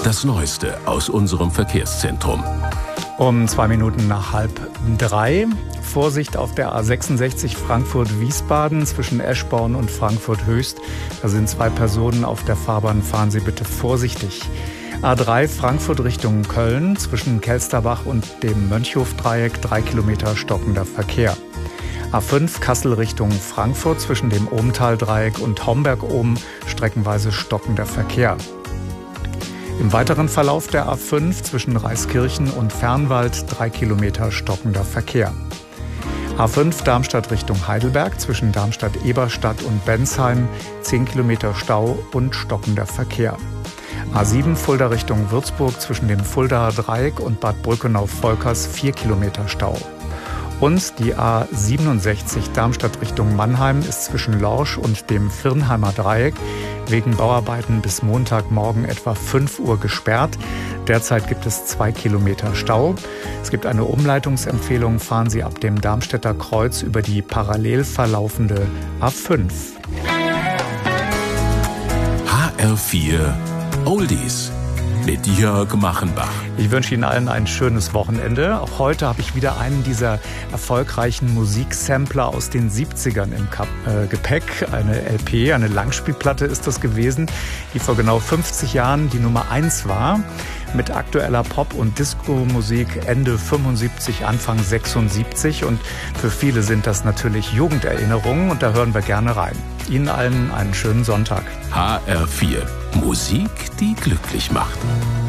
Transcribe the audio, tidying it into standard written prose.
Das Neueste aus unserem Verkehrszentrum. Um 2 Minuten nach 2:30. Vorsicht auf der A66 Frankfurt-Wiesbaden zwischen Eschborn und Frankfurt-Höchst. Da sind 2 Personen auf der Fahrbahn. Fahren Sie bitte vorsichtig. A3 Frankfurt Richtung Köln zwischen Kelsterbach und dem Mönchhof-Dreieck 3 Kilometer stockender Verkehr. A5 Kassel Richtung Frankfurt zwischen dem Ohmtal-Dreieck und Homberg-Ohm streckenweise stockender Verkehr. Im weiteren Verlauf der A5 zwischen Reiskirchen und Fernwald 3 Kilometer stockender Verkehr. A5 Darmstadt Richtung Heidelberg zwischen Darmstadt-Eberstadt und Bensheim 10 Kilometer Stau und stockender Verkehr. A7 Fulda Richtung Würzburg zwischen dem Fuldaer Dreieck und Bad Brückenau-Volkers 4 Kilometer Stau. Und die A67 Darmstadt Richtung Mannheim ist zwischen Lorsch und dem Virnheimer Dreieck wegen Bauarbeiten bis Montagmorgen etwa 5 Uhr gesperrt. Derzeit gibt es 2 Kilometer Stau. Es gibt eine Umleitungsempfehlung. Fahren Sie ab dem Darmstädter Kreuz über die parallel verlaufende A5. HR4 Oldies mit Jörg Machenbach. Ich wünsche Ihnen allen ein schönes Wochenende. Auch heute habe ich wieder einen dieser erfolgreichen Musiksampler aus den 70ern im Gepäck. Eine LP, eine Langspielplatte ist das gewesen, die vor genau 50 Jahren die Nummer 1 war. Mit aktueller Pop- und Disco-Musik Ende 75, Anfang 76. Und für viele sind das natürlich Jugenderinnerungen und da hören wir gerne rein. Ihnen allen einen schönen Sonntag. HR4 Musik, die glücklich macht.